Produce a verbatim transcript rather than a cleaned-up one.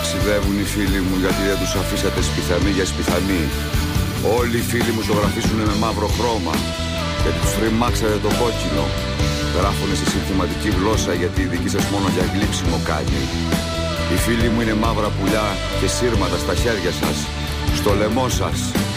ταξιδεύουν οι φίλοι μου γιατί δεν τους αφήσατε σπιθανή για σπιθανή. Όλοι οι φίλοι μου ζωγραφίσουνε με μαύρο χρώμα γιατί τους φρυμάξατε το κόκκινο. Γράφουνε σε συνθηματική γλώσσα γιατί η δική σας μόνο για γλύψιμο κάνει. Οι φίλοι μου είναι μαύρα πουλιά και σύρματα στα χέρια σας, στο λαιμό σας.